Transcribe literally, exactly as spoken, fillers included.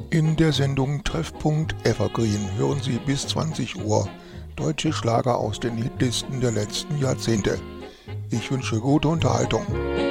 In der Sendung Treffpunkt Evergreen hören Sie bis zwanzig Uhr deutsche Schlager aus den Hitlisten der letzten Jahrzehnte. Ich wünsche gute Unterhaltung.